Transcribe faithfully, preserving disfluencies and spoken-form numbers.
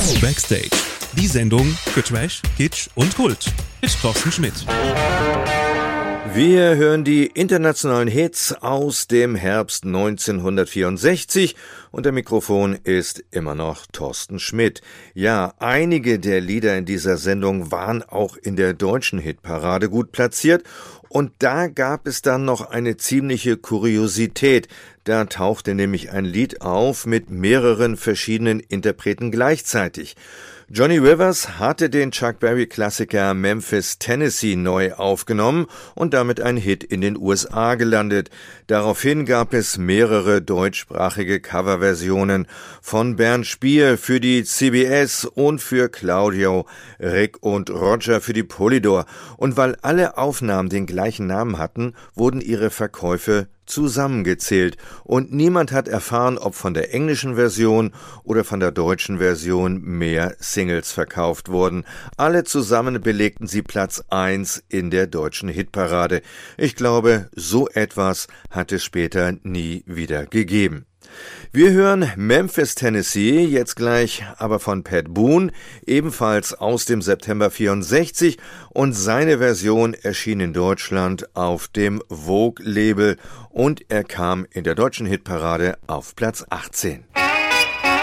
Backstage, die Sendung für Trash, Kitsch und Kult mit Thorsten Schmidt. Wir hören die internationalen Hits aus dem Herbst neunzehnhundertvierundsechzig und der Mikrofon ist immer noch Thorsten Schmidt. Ja, einige der Lieder in dieser Sendung waren auch in der deutschen Hitparade gut platziert und da gab es dann noch eine ziemliche Kuriosität. Da tauchte nämlich ein Lied auf mit mehreren verschiedenen Interpreten gleichzeitig. Johnny Rivers hatte den Chuck Berry-Klassiker Memphis, Tennessee neu aufgenommen und damit ein Hit in den U S A gelandet. Daraufhin gab es mehrere deutschsprachige Coverversionen von Bernd Spier für die C B S und für Claudio, Rick und Roger für die Polydor. Und weil alle Aufnahmen den gleichen Namen hatten, wurden ihre Verkäufe zusammengezählt und niemand hat erfahren, ob von der englischen Version oder von der deutschen Version mehr Singles verkauft wurden. Alle zusammen belegten sie Platz eins in der deutschen Hitparade. Ich glaube, so etwas hat es später nie wieder gegeben. Wir hören Memphis, Tennessee, jetzt gleich aber von Pat Boone, ebenfalls aus dem September vierundsechzig und seine Version erschien in Deutschland auf dem Vogue-Label und er kam in der deutschen Hitparade auf Platz achtzehn.